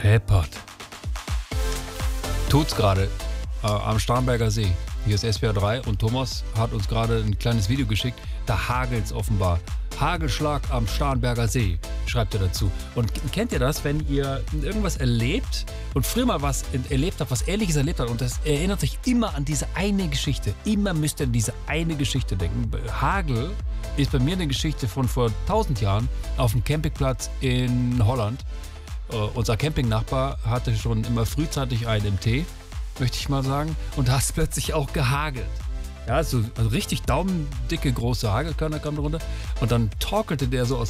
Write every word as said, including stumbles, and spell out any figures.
Scheppert. Tut's gerade äh, am Starnberger See. Hier ist S W R drei und Thomas hat uns gerade ein kleines Video geschickt. Da hagelt's offenbar. Hagelschlag am Starnberger See, schreibt er dazu. Und kennt ihr das, wenn ihr irgendwas erlebt und früher mal was erlebt habt, was Ähnliches erlebt habt und das erinnert euch immer an diese eine Geschichte. Immer müsst ihr an diese eine Geschichte denken. Hagel ist bei mir eine Geschichte von vor tausend Jahren auf dem Campingplatz in Holland. Uh, unser Campingnachbar hatte schon immer frühzeitig einen im Tee, möchte ich mal sagen, und da ist plötzlich auch gehagelt. Ja, so also richtig daumendicke, große Hagelkörner kamen runter und dann torkelte der so aus